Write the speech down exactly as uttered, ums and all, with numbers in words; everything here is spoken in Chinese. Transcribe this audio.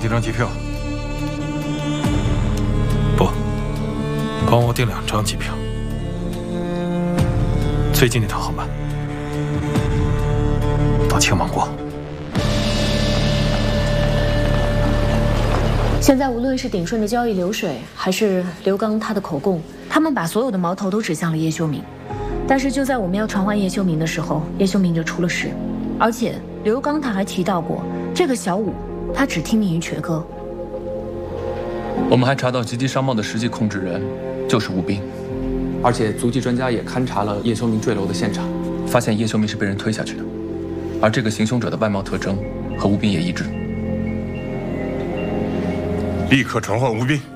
几张机票？不，帮我订两张机票。最近那趟航班到青芒国。 现在无论是鼎顺的交易流水，还是刘刚他的口供，他们把所有的矛头都指向了叶修明。但是就在我们要传唤叶修明的时候，叶修明就出了事。而且刘刚他还提到过，这个小五他只听命于瘸哥。 我们还查到击机商贸的实际控制人就是吴斌， 而且足迹专家也勘察了叶修明坠楼的现场， 发现叶修明是被人推下去的，而这个行凶者的外貌特征和吴斌也一致。 立刻传唤吴斌。